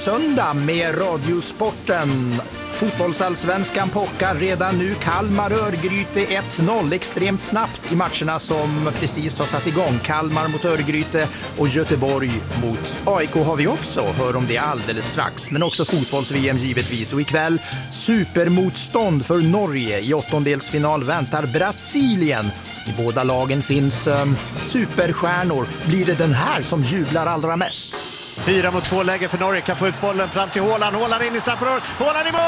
söndag med Radiosporten. Fotbollsallsvenskan pockar redan nu. Kalmar-Örgryte 1-0 extremt snabbt i matcherna som precis har satt igång. Kalmar mot Örgryte och Göteborg mot AIK har vi också. Hör om det alldeles strax. Men också fotbolls-VM givetvis. Och ikväll supermotstånd för Norge. I åttondelsfinal väntar Brasilien. I båda lagen finns superstjärnor. Blir det den här som jublar allra mest? 4-2 läge för Norge, kan få ut bollen fram till Haaland. Haaland in i straffområdet. Haaland i mål!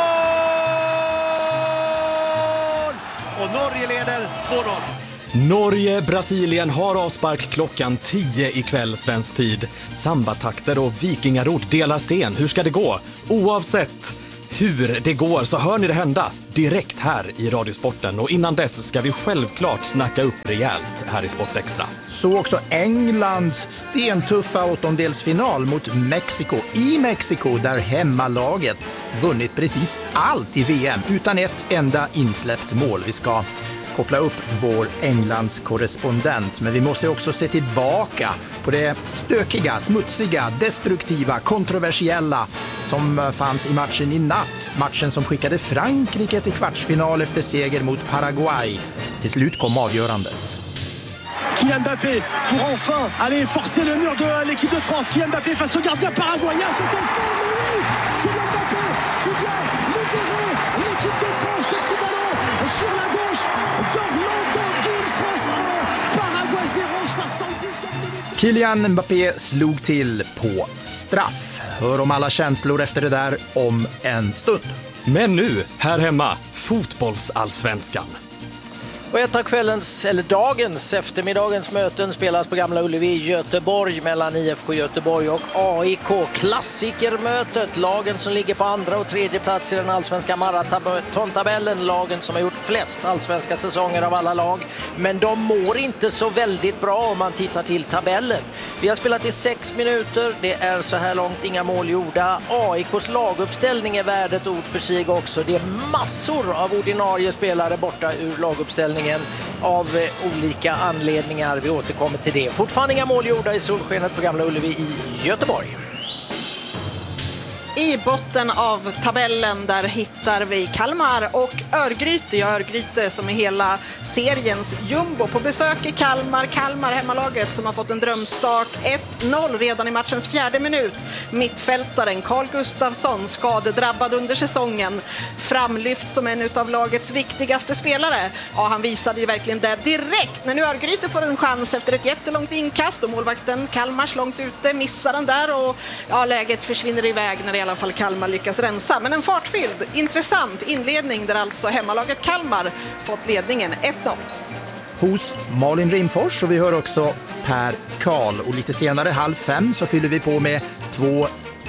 Och Norge leder 2-0. Norge-Brasilien har avspark klockan 10 ikväll svensk tid. Sambatakter och vikingarord delar scen. Hur ska det gå? Oavsett hur det går så hör ni det hända direkt här i Radiosporten. Och innan dess ska vi självklart snacka upp rejält här i Sportextra. Så också Englands stentuffa åttondelsfinal mot Mexiko. I Mexiko där hemmalaget vunnit precis allt i VM utan ett enda insläppt mål. Vi ska koppla upp vår Englands korrespondent. Men vi måste också se tillbaka på det stökiga, smutsiga, destruktiva, kontroversiella som fanns i matchen i natt. Matchen som skickade Frankrike till kvartsfinal efter seger mot Paraguay. Till slut kom avgörandet. Kylian Mbappé pour enfin aller forcer le mur de l'équipe de France. Kylian Mbappé face au gardien paraguayen. C'est en forme, oui! Kylian Mbappé qui vient libérer l'équipe de France. Le petit ballon sur la gauche d'Orlando Gil. France 1, Paraguay 0, 70e minute. Kylian Mbappé slog till på straff. Hör om alla känslor efter det där om en stund. Men nu, här hemma, fotbollsallsvenskan. Och ett av kvällens, eller dagens, eftermiddagens möten spelas på Gamla Ullevi i Göteborg mellan IFK Göteborg och AIK. Klassikermötet, lagen som ligger på andra och tredje plats i den allsvenska maratontabellen. Lagen som har gjort flest allsvenska säsonger av alla lag. Men de mår inte så väldigt bra om man tittar till tabellen. Vi har spelat i 6 minuter, det är så här långt inga mål gjorda. AIKs laguppställning är värd ett ord för sig också. Det är massor av ordinarie spelare borta ur laguppställningen av olika anledningar. Vi återkommer till det. Fortfarande inga mål gjorda i solskenet på Gamla Ullevi i Göteborg. I botten av tabellen där hittar vi Kalmar och Örgryte. Ja, Örgryte som är hela seriens jumbo på besök i Kalmar. Kalmar hemmalaget som har fått en drömstart 1-0 redan i matchens 4:e minut. Mittfältaren Carl Gustafsson skadedrabbad under säsongen. Framlyft som en av lagets viktigaste spelare. Ja, han visade ju verkligen det direkt. När nu Örgryte får en chans efter ett jättelångt inkast och målvakten Kalmars långt ute missar den där och ja, läget försvinner iväg när det i alla fall Kalmar lyckas rensa. Men en fartfylld, intressant inledning där alltså hemmalaget Kalmar fått ledningen 1-0. Hos Malin Rimfors och vi hör också Per Karl. Och lite senare 4:30 så fyller vi på med 2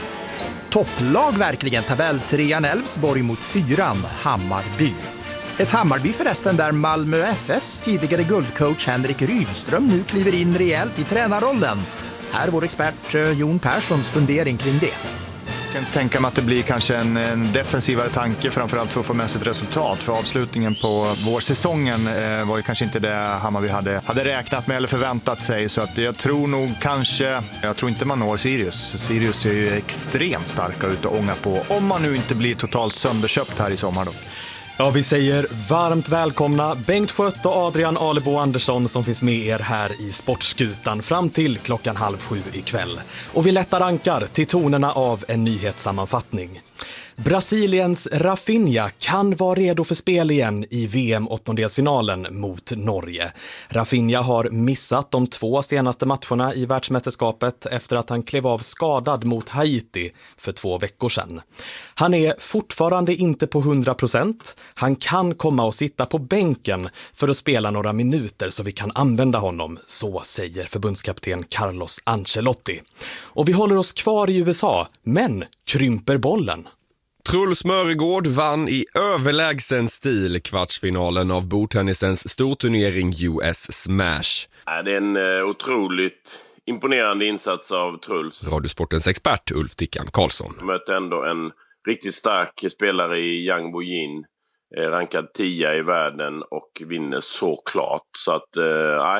topplag verkligen. Tabelltrean Elfsborg mot 4:an Hammarby. Ett Hammarby förresten där Malmö FFs tidigare guldcoach Henrik Rydström nu kliver in rejält i tränarrollen. Här är vår expert Jon Perssons fundering kring det. Jag kan tänka mig att det blir kanske en defensivare tanke framförallt för att få med sig ett resultat. För avslutningen på vårsäsongen var ju kanske inte det Hammarby hade räknat med eller förväntat sig. Så att jag tror nog jag tror inte man når Sirius. Sirius ser ju extremt starka ut och ånga på. Om man nu inte blir totalt sönderköpt här i sommar då. Ja, vi säger varmt välkomna Bengt Skött och Adrian Alebo Andersson som finns med er här i Sportskutan fram till 6:30 ikväll. Och vi lättar ankar till tonerna av en nyhetssammanfattning. Brasiliens Rafinha kan vara redo för spel igen i VM-åttondelsfinalen mot Norge. Rafinha har missat de 2 senaste matcherna i världsmästerskapet efter att han klev av skadad mot Haiti för 2 veckor sedan. Han är fortfarande inte på 100%. Han kan komma och sitta på bänken för att spela några minuter så vi kan använda honom, så säger förbundskapten Carlos Ancelotti. Och vi håller oss kvar i USA, men krymper bollen. Truls Mörgård vann i överlägsen stil kvartsfinalen av bordtennisens storturnering US Smash. Det är en otroligt imponerande insats av Truls. Radiosportens expert Ulf Tickan Karlsson Mötte ändå en riktigt stark spelare i Yang Bo-Jin, rankad 10 i världen och vinner såklart. Så att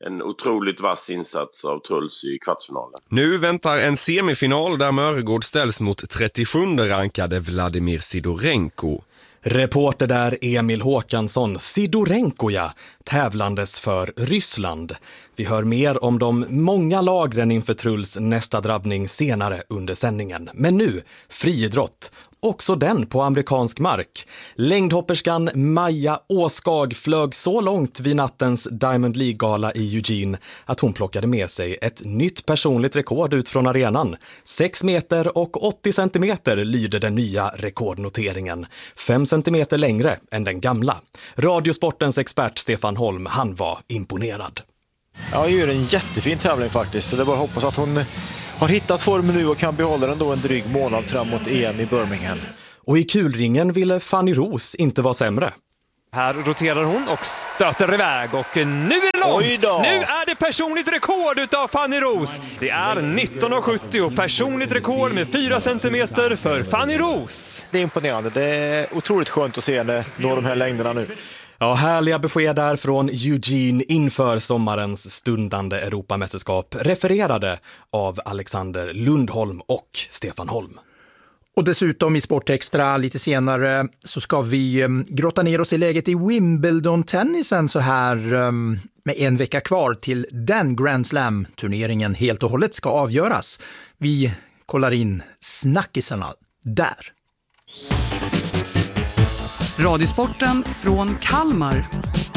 en otroligt vass insats av Truls i kvartsfinalen. Nu väntar en semifinal där Mörgård ställs mot 37:e rankade Vladimir Sidorenko. Reporter där Emil Håkansson, Sidorenko tävlandes för Ryssland. Vi hör mer om de många lagren inför Truls nästa drabbning senare under sändningen. Men nu, friidrott. Också den på amerikansk mark. Längdhopperskan Maja Åskag flög så långt vid nattens Diamond League-gala i Eugene att hon plockade med sig ett nytt personligt rekord ut från arenan. 6 meter och 80 centimeter lyder den nya rekordnoteringen. 5 centimeter längre än den gamla. Radiosportens expert Stefan Holm, han var imponerad. Ja, det är en jättefin tävling faktiskt. Så det är bara att hoppas att hon har hittat formen nu och kan behålla den då en dryg månad framåt EM i Birmingham. Och i kulringen ville Fanny Roos inte vara sämre. Här roterar hon och stöter iväg och nu är det långt. Nu är det personligt rekord utav Fanny Roos. Det är 19,70 personligt rekord med 4 centimeter för Fanny Roos. Det är imponerande. Det är otroligt skönt att se henne nå de här längderna nu. Ja, härliga besked där från Eugene inför sommarens stundande Europamästerskap, refererade av Alexander Lundholm och Stefan Holm. Och dessutom i Sportextra lite senare så ska vi grotta ner oss i läget i Wimbledon-tennisen så här med en vecka kvar till den Grand Slam-turneringen helt och hållet ska avgöras. Vi kollar in snackisarna där. Radiosporten från Kalmar.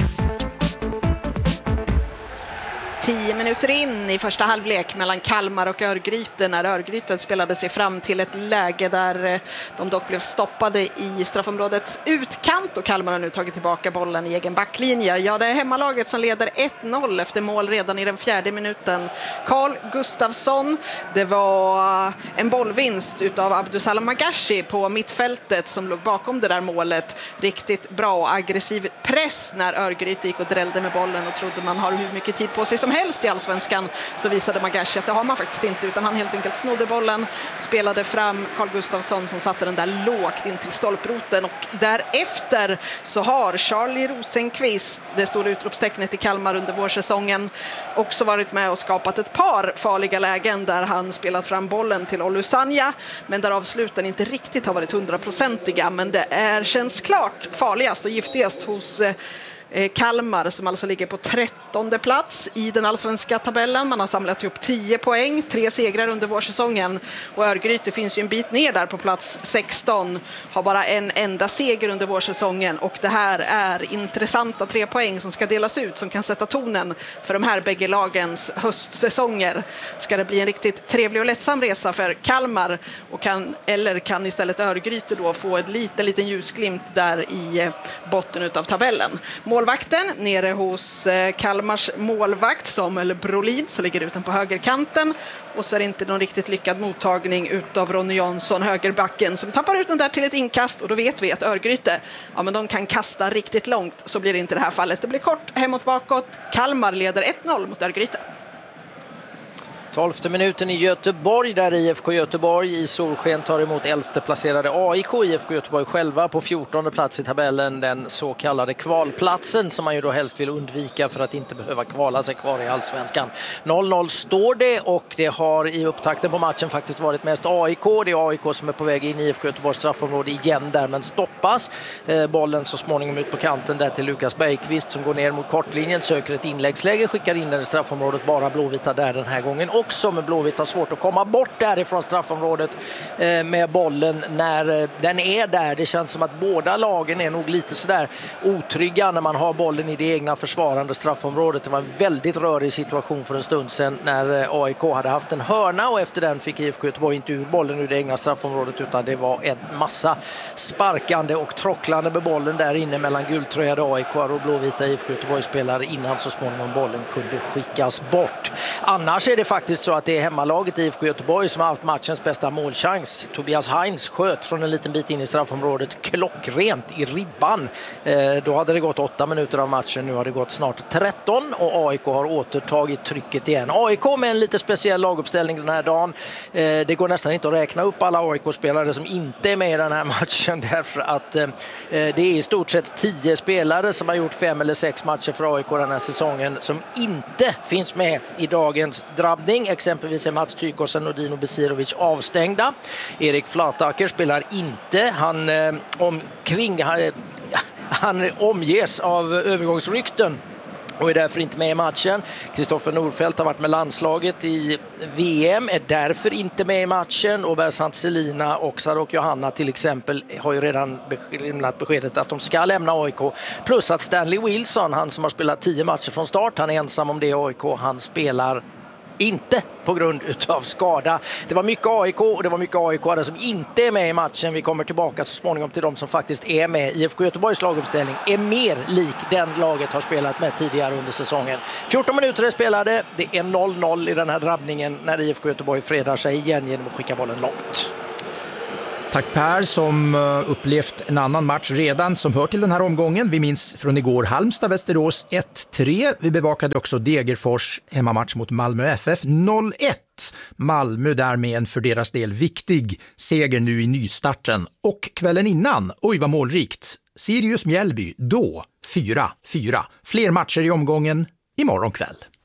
10 minuter in i första halvlek mellan Kalmar och Örgryte när Örgryte spelade sig fram till ett läge där de dock blev stoppade i straffområdets utkant och Kalmar har nu tagit tillbaka bollen i egen backlinje. Ja, det är hemmalaget som leder 1-0 efter mål redan i den 4:e minuten. Carl Gustafsson, det var en bollvinst utav Abdusalam Magashi på mittfältet som låg bakom det där målet. Riktigt bra och aggressiv press när Örgryte gick och drällde med bollen och trodde man har hur mycket tid på sig som helst i Allsvenskan, så visade Magashi att det har man faktiskt inte, utan han helt enkelt snodde bollen, spelade fram Carl Gustafsson som satte den där lågt in till stolproten och därefter så har Charlie Rosenqvist, det stora utropstecknet i Kalmar under vårsäsongen, också varit med och skapat ett par farliga lägen där han spelat fram bollen till Olusanya, men där avsluten inte riktigt har varit 100-procentiga, men det känns klart farligast och giftigast hos Kalmar som alltså ligger på 13:e plats i den allsvenska tabellen. Man har samlat ihop 10 poäng, 3 segrar under vårsäsongen och Örgryte finns ju en bit ner där på plats 16, har bara en enda seger under vårsäsongen och det här är intressanta 3 poäng som ska delas ut som kan sätta tonen för de här bägge lagens höstsäsonger. Ska det bli en riktigt trevlig och lättsam resa för Kalmar och kan istället Örgryte då få en liten ljusglimt där i botten utav tabellen. Målvakten nere hos Kalmars målvakt Samuel Brolin, så ligger ut den på högerkanten och så är det inte någon riktigt lyckad mottagning utav Ronny Jansson, högerbacken, som tappar ut den där till ett inkast och då vet vi att Örgryte, ja men de kan kasta riktigt långt, så blir det inte det här fallet. Det blir kort hemåt bakåt. Kalmar leder 1-0 mot Örgryte. 12:e minuten i Göteborg där IFK Göteborg i solsken tar emot 11:e placerade AIK. IFK Göteborg själva på 14:e plats i tabellen, den så kallade kvalplatsen som man ju då helst vill undvika för att inte behöva kvala sig kvar i Allsvenskan. 0-0 står det och det har i upptakten på matchen faktiskt varit mest AIK. Det är AIK som är på väg in i IFK Göteborgs straffområde igen där, men stoppas. Bollen så småningom ut på kanten där till Lukas Bergqvist som går ner mot kortlinjen, söker ett inläggsläge, skickar in den i straffområdet, bara Blåvita där den här gången. Också med Blåvitt har svårt att komma bort därifrån straffområdet med bollen när den är där. Det känns som att båda lagen är nog lite sådär otrygga när man har bollen i det egna försvarande straffområdet. Det var en väldigt rörig situation för en stund sedan när AIK hade haft en hörna och efter den fick IFK Göteborg inte ur bollen ur det egna straffområdet utan det var en massa sparkande och trocklande med bollen där inne mellan gultröjade AIK och Blåvita IFK Göteborg spelare innan så småningom bollen kunde skickas bort. Annars är det faktiskt faktiskt så att det är hemmalaget i IFK Göteborg som har haft matchens bästa målchans. Tobias Heinz sköt från en liten bit in i straffområdet klockrent i ribban. Då hade det gått 8 minuter av matchen, nu har det gått snart 13 och AIK har återtagit trycket igen. AIK med en lite speciell laguppställning den här dagen. Det går nästan inte att räkna upp alla AIK-spelare som inte är med i den här matchen därför att det är i stort sett 10 spelare som har gjort 5 eller 6 matcher för AIK den här säsongen som inte finns med i dagens drabbning. Exempelvis är Mats Tykåsen och Dino Besirovic avstängda. Erik Flataker spelar inte. Han omges av övergångsrykten och är därför inte med i matchen. Kristoffer Nordfeldt har varit med landslaget i VM, är därför inte med i matchen. Och Bersant Selina och Sarok Johanna till exempel har ju redan lämnat beskedet att de ska lämna AIK. Plus att Stanley Wilson, han som har spelat 10 matcher från start, han är ensam om det i AIK. Han spelar inte på grund utav skada. Det var mycket AIK och det var mycket AIK som inte är med i matchen. Vi kommer tillbaka så småningom till de som faktiskt är med. IFK Göteborgs laguppställning är mer lik den laget har spelat med tidigare under säsongen. 14 minuter är spelade. Det är 0-0 i den här drabbningen när IFK Göteborg fredar sig igen genom att skicka bollen långt. Tack Per som upplevt en annan match redan som hör till den här omgången. Vi minns från igår Halmstad-Västerås 1-3. Vi bevakade också Degerfors hemmamatch mot Malmö FF 0-1. Malmö därmed en för deras del viktig seger nu i nystarten. Och kvällen innan, oj vad målrikt, Sirius Mjällby då 4-4. Fler matcher i omgången imorgon kväll.